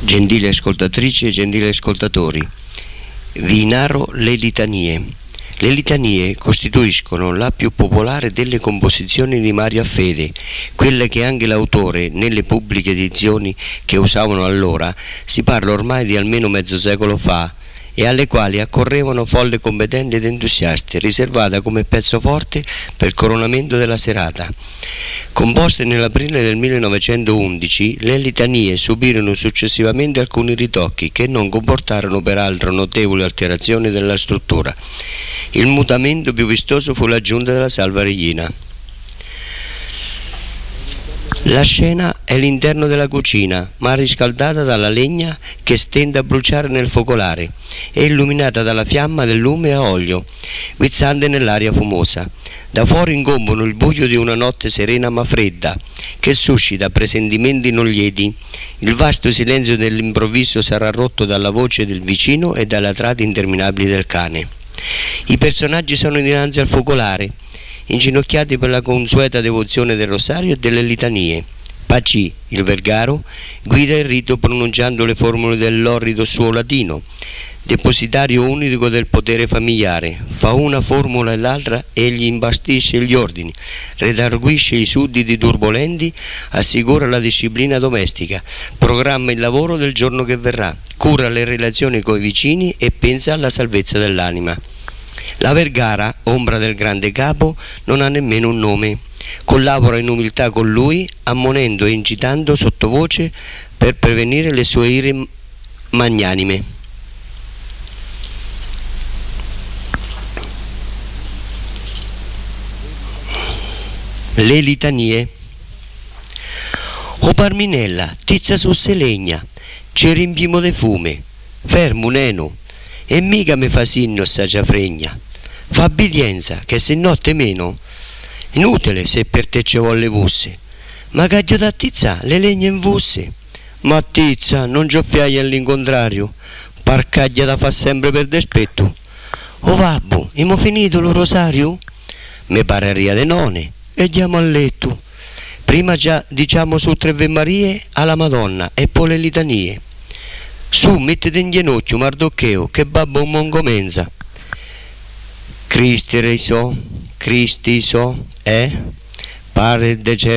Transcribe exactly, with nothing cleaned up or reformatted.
Gentili ascoltatrici e gentili ascoltatori, vi narro le litanie. Le litanie costituiscono la più popolare delle composizioni di Mario Affede, quelle che anche l'autore, nelle pubbliche edizioni che usavano allora, si parla ormai di almeno mezzo secolo fa, e alle quali accorrevano folle competenti ed entusiaste, riservata come pezzo forte per il coronamento della serata. Composte nell'aprile del millenovecentoundici, le litanie subirono successivamente alcuni ritocchi che non comportarono peraltro notevoli alterazioni della struttura. Il mutamento più vistoso fu l'aggiunta della salva regina. La scena è l'interno della cucina, ma riscaldata dalla legna che stende a bruciare nel focolare e illuminata dalla fiamma del lume a olio, guizzante nell'aria fumosa. Da fuori incombono il buio di una notte serena ma fredda, che suscita presentimenti non lieti. Il vasto silenzio dell'improvviso sarà rotto dalla voce del vicino e dalle latrate interminabili del cane. I personaggi sono dinanzi al focolare, inginocchiati per la consueta devozione del rosario e delle litanie. Pacì, il vergaro, guida il rito pronunciando le formule dell'orrido suo latino, depositario unico del potere familiare. Fa una formula e l'altra, egli imbastisce gli ordini, redarguisce i sudditi turbolenti, assicura la disciplina domestica, programma il lavoro del giorno che verrà, cura le relazioni coi vicini e pensa alla salvezza dell'anima. La Vergara, ombra del grande capo, non ha nemmeno un nome. Collabora in umiltà con lui, ammonendo e incitando sottovoce per prevenire le sue ire magnanime. Le litanie. O Parminella, tizza su se legna, ci riempimo de fume, fermo neno, e mica me fa sinno sta giafregna. Fa abbidienza, che se no te meno. Inutile se per te ci vuole vusse. Ma caglio da tizza, le legna in vusse. Ma tizza, non gioffiai all'incontrario. Parcaglia da fa sempre per dispetto. O babbo, imo finito lo rosario? Me pare ria de none, e andiamo a letto. Prima già diciamo su tre Ave Marie alla Madonna e poi le litanie. Su, mettete in ginocchio, Mardoccheo, che babbo non comenza. Cristi reiso, Cristi so, eh? Pare de